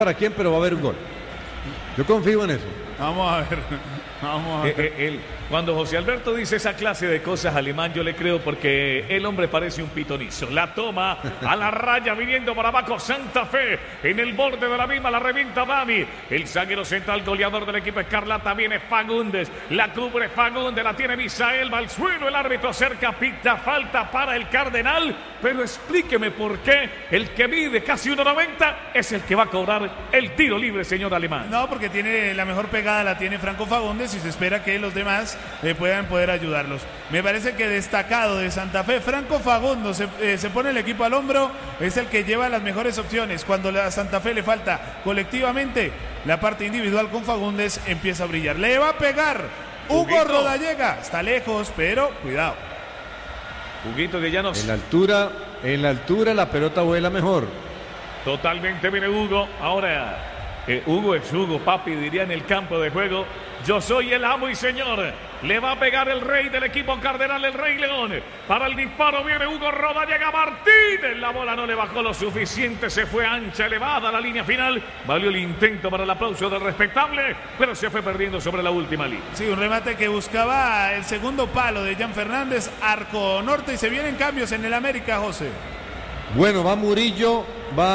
para quién, pero va a haber un gol. Yo confío en eso. Vamos a ver. Vamos a ver. Cuando José Alberto dice esa clase de cosas, Alemán, yo le creo porque el hombre parece un pitonizo. La toma a la raya, viniendo para abajo Santa Fe. En el borde de la misma la revienta Dani. El zaguero central goleador del equipo escarlata viene Fagundes. La cubre Fagundes, la tiene Misael. Va al suelo, el árbitro acerca, pita falta para el Cardenal. Pero explíqueme por qué el que mide casi 1.90 es el que va a cobrar el tiro libre, señor Alemán. No, porque tiene la mejor pegada, la tiene Franco Fagundes y se espera que los demás puedan poder ayudarlos. Me parece que destacado de Santa Fe, Franco Fagundes se pone el equipo al hombro, es el que lleva las mejores opciones. Cuando a Santa Fe le falta colectivamente, la parte individual con Fagundes empieza a brillar. Le va a pegar Hugo Rodallega, está lejos, pero cuidado. Huguito de Llanos. En la altura la pelota vuela mejor. Totalmente viene Hugo. Ahora, Hugo es Hugo, papi, diría en el campo de juego. Yo soy el amo y señor. Le va a pegar el rey del equipo Cardenal, el Rey León. Para el disparo viene Hugo Rodallega Martínez. La bola no le bajó lo suficiente. Se fue ancha, elevada a la línea final. Valió el intento para el aplauso del respetable, pero se fue perdiendo sobre la última línea. Sí, un remate que buscaba el segundo palo de Jan Fernández, arco norte, y se vienen cambios en el América, José. Bueno, va Murillo,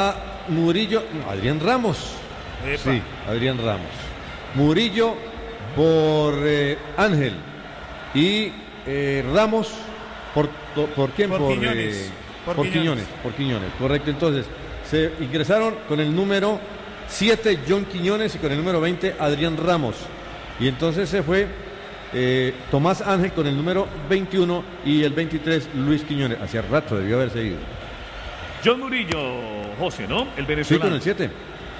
Adrián Ramos. Epa. Sí, Adrián Ramos. Murillo por Ángel y Ramos por quién, por Quiñones. Por Quiñones, correcto. Entonces se ingresaron con el número 7 John Quiñones y con el número 20 Adrián Ramos, y entonces se fue Tomás Ángel con el número 21 y el 23 Luis Quiñones. Hacía rato debió haberse ido John Murillo, José, ¿no? El venezolano. Sí, con el 7.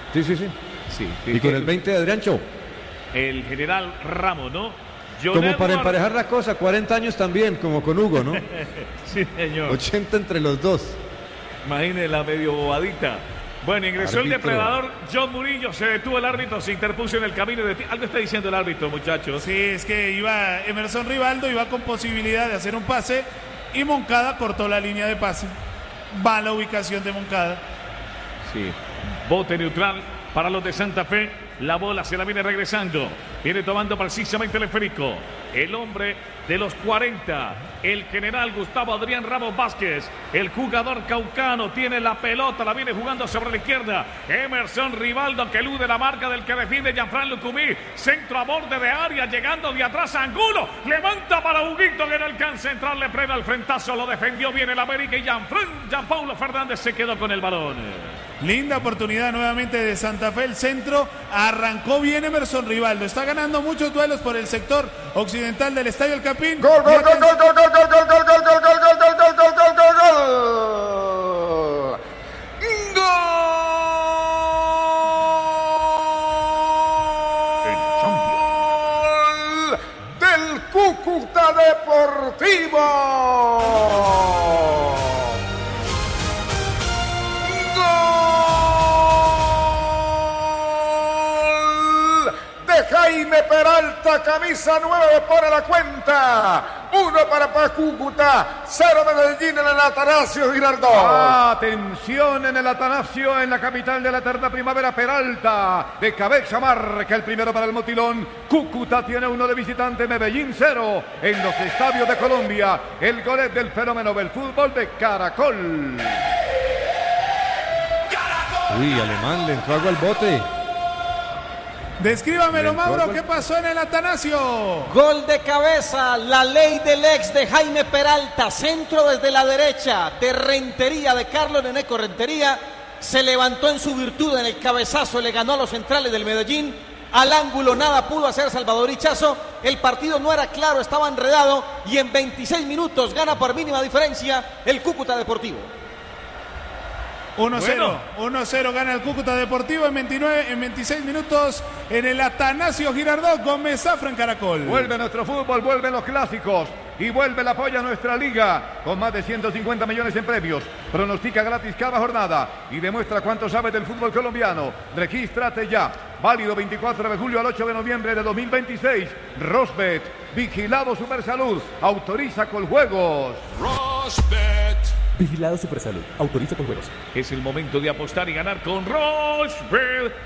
Sí. Y con el 20 Adriancho. El general Ramos, ¿no? Como para emparejar la cosa, 40 años también, como con Hugo, ¿no? Sí, señor. 80 entre los dos. Imagínense la medio bobadita. Bueno, ingresó el depredador John Murillo, se detuvo el árbitro, se interpuso en el camino de... Algo está diciendo el árbitro, muchachos. Sí, es que iba Emerson Rivaldo, iba con posibilidad de hacer un pase y Moncada cortó la línea de pase. Va la ubicación de Moncada. Sí, bote neutral para los de Santa Fe. La bola se la viene regresando. Viene tomando precisamente el esférico. El hombre de los 40. El general Gustavo Adrián Ramos Vázquez. El jugador caucano tiene la pelota. La viene jugando sobre la izquierda. Emerson Rivaldo que elude la marca del que defiende Gianfran Lucumí. Centro a borde de área. Llegando de atrás a Angulo. Levanta para Huguito que en el can central le frena el frentazo. Lo defendió bien el América y Gianpaulo Fernández se quedó con el balón. Linda oportunidad nuevamente de Santa Fe. El centro arrancó bien Emerson Rivaldo. Está ganando muchos duelos por el sector occidental del Estadio El Campín. ¡Gol! Del Cúcuta Deportivo. Jaime Peralta, camisa 9, pone la cuenta. 1 para Cúcuta, 0 Medellín en el Atanasio Girardot. Atención en el Atanasio, en la capital de la eterna primavera. Peralta, de cabeza marca el primero para el Motilón. Cúcuta tiene 1 de visitante, Medellín 0 en los estadios de Colombia. El golet del fenómeno del fútbol de Caracol. Uy, Alemán, le entró agua al bote. Descríbamelo, Mauro, ¿qué pasó en el Atanasio? Gol de cabeza, la ley del ex de Jaime Peralta, centro desde la derecha de Rentería, de Carlos Neneco Rentería, se levantó en su virtud en el cabezazo, le ganó a los centrales del Medellín, al ángulo nada pudo hacer Salvador Ichazo, el partido no era claro, estaba enredado y en 26 minutos gana por mínima diferencia el Cúcuta Deportivo. 1-0 gana el Cúcuta Deportivo en 26 minutos en el Atanasio Girardot. Gómez Zafra en Caracol. Vuelve nuestro fútbol, vuelven los clásicos y vuelve el apoyo a nuestra liga con más de 150 millones en premios. Pronostica gratis cada jornada y demuestra cuánto sabe del fútbol colombiano. Regístrate ya. Válido 24 de julio al 8 de noviembre de 2026. Rosbet, vigilado Supersalud, autoriza Coljuegos. Rosbet. Vigilado Supersalud. Autoriza con juegos. Es el momento de apostar y ganar con Roche Bet.